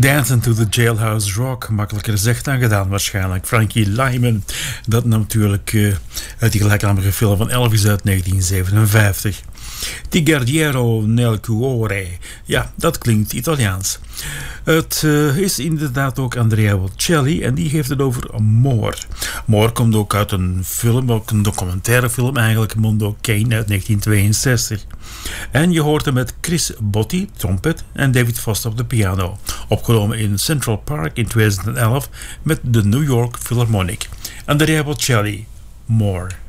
Dancing to the Jailhouse Rock, makkelijker gezegd dan gedaan waarschijnlijk. Frankie Lyman, dat natuurlijk uit die gelijknamige film van Elvis uit 1957. Ti Guerriero nel Cuore, ja, dat klinkt Italiaans. Het is inderdaad ook Andrea Bocelli en die heeft het over More. More komt ook uit een film, ook een documentaire film eigenlijk, Mondo Cane uit 1962. En je hoort hem met Chris Botti, trompet, en David Foster op de piano. Opgenomen in Central Park in 2011 met de New York Philharmonic. Andrea Bocelli, More.